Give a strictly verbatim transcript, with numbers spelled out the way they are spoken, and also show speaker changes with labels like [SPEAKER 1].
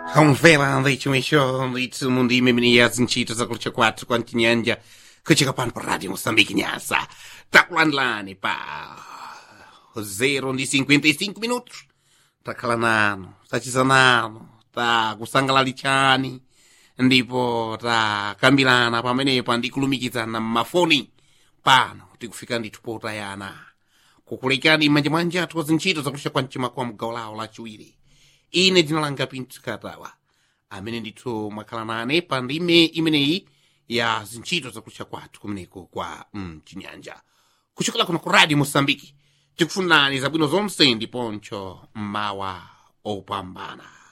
[SPEAKER 1] Convela leite mexeu, leite mundi memenias inchitas a curtir quatro continhanja, que chega pano para rádio Moçambique nhaça. Tá colando lá, né, pá. Zero de cinquenta e cinco minutos. Tá calanano, tá tizanano, tá gustanga lá lichani. Ndipo tá cambilana pa mene pa ndikulumikizana mafoni. Pano, tikufika ndithu potayana. Kukulekani manja manja atu zinchito zakulisha kwa nchima kwa mgaulao la chiwiri. Ine dzina langa Pinto Katawa amene ndithu mwakhala nane pa ndime imeneyi ya zintchito zakulisha kwathu kumeneko kwa mm, chinyanja kuchokera kuno ku radio Moçambique tikufunani zabwino zonse ndiponcho mmawa opambana.